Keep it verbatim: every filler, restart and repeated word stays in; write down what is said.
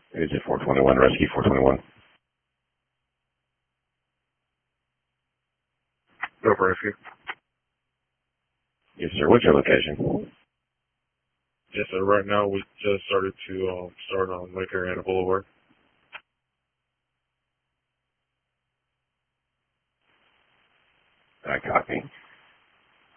Is it four twenty-one, Rescue four twenty-one? Go for Rescue. Yes, sir. What's your location? Yes, sir. Right now, we just started to um, start on Lake Ariana Boulevard. I copy.